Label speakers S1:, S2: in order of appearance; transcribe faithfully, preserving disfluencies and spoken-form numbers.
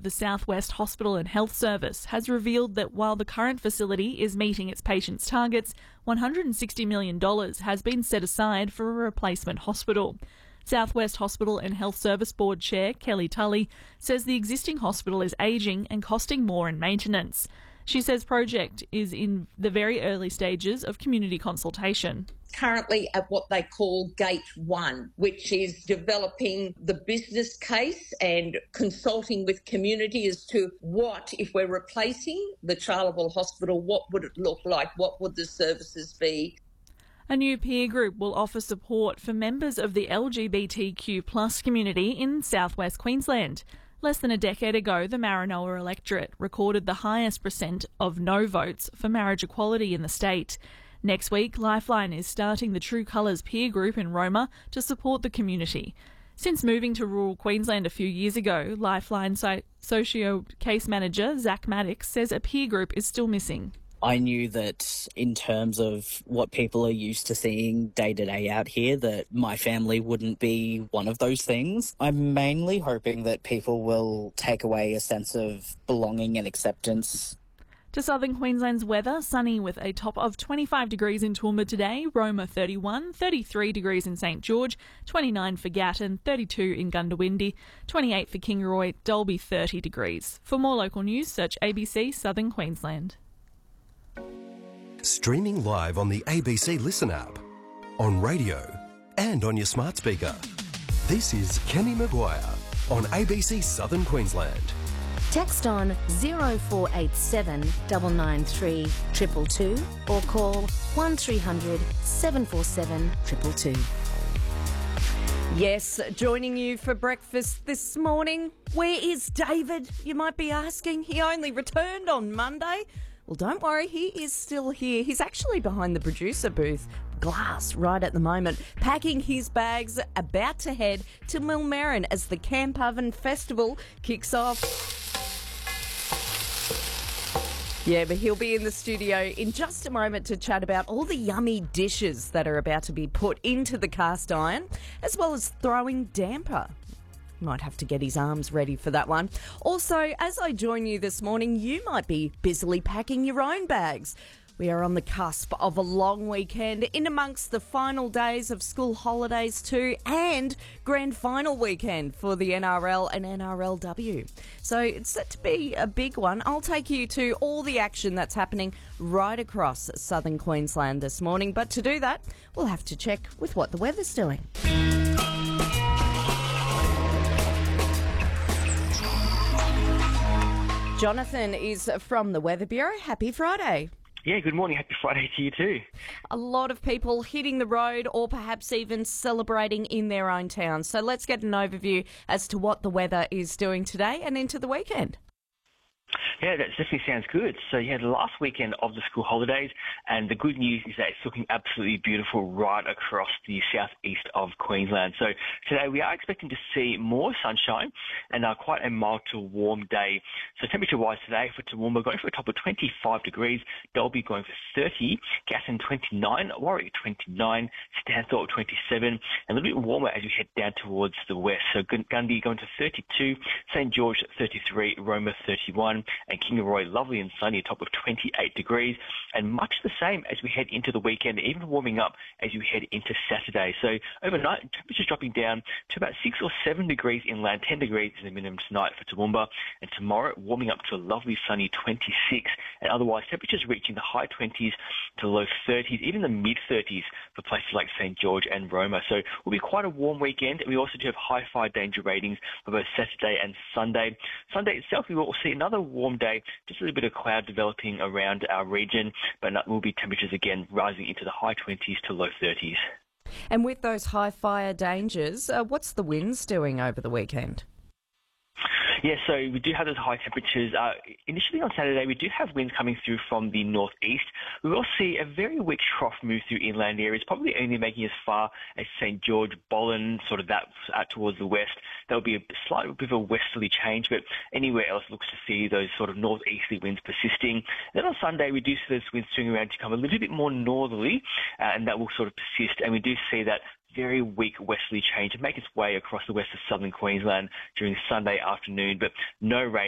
S1: the South West Hospital and Health Service has revealed that while the current facility is meeting its patients' targets, one hundred sixty million dollars has been set aside for a replacement hospital. South West Hospital and Health Service Board Chair Kelly Tully says the existing hospital is ageing and costing more in maintenance. She says project is in the very early stages of community consultation.
S2: Currently at what they call Gate One, which is developing the business case and consulting with community as to what, if we're replacing the Charleville Hospital, what would it look like? What would the services be?
S1: A new peer group will offer support for members of the L G B T Q plus community in southwest Queensland. Less than a decade ago, the Maranoa electorate recorded the highest percent of no votes for marriage equality in the state. Next week, Lifeline is starting the True Colours peer group in Roma to support the community. Since moving to rural Queensland a few years ago, Lifeline socio case manager Zach Maddox says a peer group is still missing.
S3: I knew that in terms of what people are used to seeing day to day out here, that my family wouldn't be one of those things. I'm mainly hoping that people will take away a sense of belonging and acceptance.
S1: To southern Queensland's weather, sunny with a top of twenty-five degrees in Toowoomba today, Roma thirty-one, thirty-three degrees in St George, twenty-nine for Gatton, thirty-two in Gundawindi, twenty-eight for Kingaroy, Dalby thirty degrees. For more local news, search A B C Southern Queensland.
S4: Streaming live on the A B C Listen app, on radio and on your smart speaker. This is Kenny Maguire on A B C Southern Queensland.
S5: Text on zero four eight seven nine nine three two two two or call one three hundred seven four seven two two two.
S6: Yes, joining you for breakfast this morning. Where is David, you might be asking? He only returned on Monday. Well, don't worry, he is still here. He's actually behind the producer booth, glass, right at the moment, packing his bags, about to head to Millmerran as the Camp Oven Festival kicks off. Yeah, but he'll be in the studio in just a moment to chat about all the yummy dishes that are about to be put into the cast iron, as well as throwing damper. Might have to get his arms ready for that one. Also, as I join you this morning, you might be busily packing your own bags. We are on the cusp of a long weekend, in amongst the final days of school holidays too, and grand final weekend for the N R L and N R L W. So it's set to be a big one. I'll take you to all the action that's happening right across southern Queensland this morning. But to do that, we'll have to check with what the weather's doing. Jonathan is from the Weather Bureau. Happy Friday.
S7: Yeah, good morning. Happy Friday to you too.
S6: A lot of people hitting the road or perhaps even celebrating in their own town. So let's get an overview as to what the weather is doing today and into the weekend.
S7: Yeah, that definitely sounds good. So, yeah, the last weekend of the school holidays, and the good news is that it's looking absolutely beautiful right across the southeast of Queensland. So today we are expecting to see more sunshine and uh, quite a mild to warm day. So temperature-wise today for Toowoomba, going for a top of twenty-five degrees, Dalby going for thirty, Gatton twenty-nine, Warwick twenty-nine, Stanthorpe twenty-seven, and a little bit warmer as we head down towards the west. So Gundy going to thirty-two, St George thirty-three, Roma thirty-one, and Kingaroy lovely and sunny, a top of twenty-eight degrees, and much the same as we head into the weekend, even warming up as you head into Saturday. So overnight, temperatures dropping down to about six or seven degrees inland, ten degrees is the minimum tonight for Toowoomba, and tomorrow warming up to a lovely sunny twenty-six, and otherwise temperatures reaching the high twenties to low thirties, even the mid thirties for places like St George and Roma. So it will be quite a warm weekend, and we also do have high fire danger ratings for both Saturday and Sunday. Sunday itself, we will see another warm day, just a little bit of cloud developing around our region, but that will be temperatures again rising into the high twenties to low thirties.
S6: And with those high fire dangers, uh, what's the winds doing over the weekend?
S7: Yeah, so we do have those high temperatures. Uh, initially on Saturday, we do have winds coming through from the northeast. We will see a very weak trough move through inland areas, probably only making as far as St George, Boland, sort of that out towards the west. There will be a slight bit of a westerly change, but anywhere else looks to see those sort of northeasterly winds persisting. Then on Sunday, we do see those winds swing around to come a little bit more northerly, uh, and that will sort of persist. And we do see that very weak westerly change to make its way across the west of southern Queensland during Sunday afternoon, but no rain